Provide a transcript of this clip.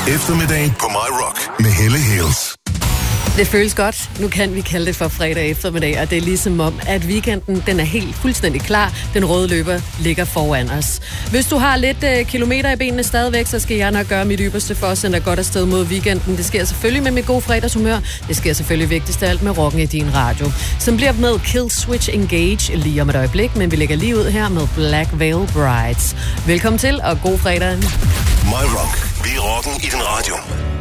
Eftermiddag på My Rock med Helle Hales. Det føles godt. Nu kan vi kalde det for fredag eftermiddag, og det er ligesom om, at weekenden den er helt fuldstændig klar. Den røde løber ligger foran os. Hvis du har lidt kilometer i benene stadigvæk, så skal jeg nok gøre mit ypperste for at sende dig godt afsted mod weekenden. Det sker selvfølgelig med mit gode fredagshumør. Det sker selvfølgelig vigtigst af alt med rocken i din radio. Som bliver med Kill Switch Engage lige om et øjeblik, men vi lægger lige ud her med Black Veil Brides. Velkommen til, og god fredag. My Rock. Vi er rocken i din radio.